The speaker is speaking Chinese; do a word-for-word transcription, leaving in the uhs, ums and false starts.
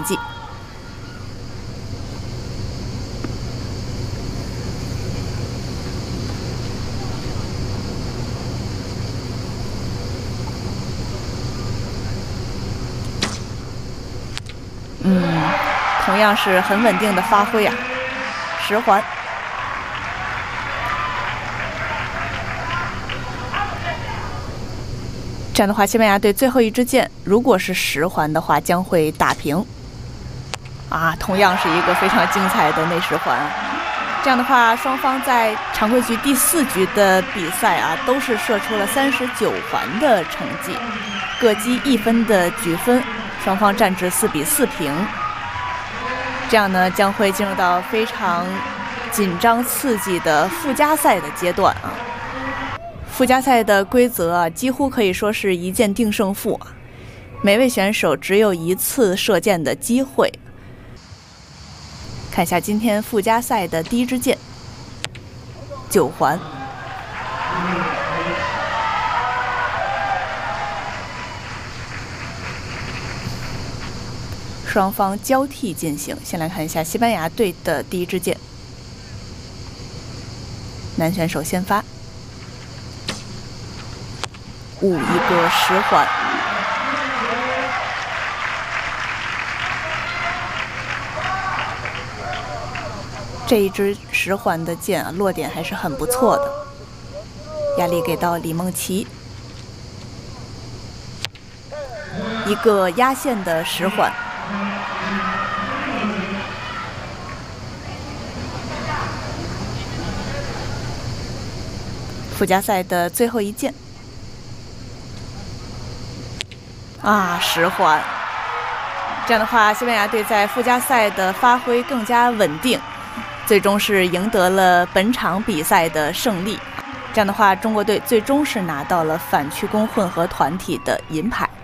绩。嗯，同样是很稳定的发挥啊，十环。这样的话，西班牙队最后一支箭如果是十环的话，将会打平。啊，同样是一个非常精彩的内十环。这样的话，双方在常规局第四局的比赛啊，都是射出了三十九环的成绩，各积一分的局分，双方战至四比四平。这样呢，将会进入到非常紧张刺激的附加赛的阶段啊。附加赛的规则啊，几乎可以说是一箭定胜负啊，每位选手只有一次射箭的机会。看一下今天附加赛的第一支箭，九环。双方交替进行。先来看一下西班牙队的第一支箭，男选手先发，五一个十环。这一支十环的箭啊，落点还是很不错的。压力给到李梦琪，一个压线的十环。附加赛的最后一箭，啊，十环。这样的话，西班牙队在附加赛的发挥更加稳定，最终是赢得了本场比赛的胜利。这样的话，中国队最终是拿到了反曲弓混合团体的银牌。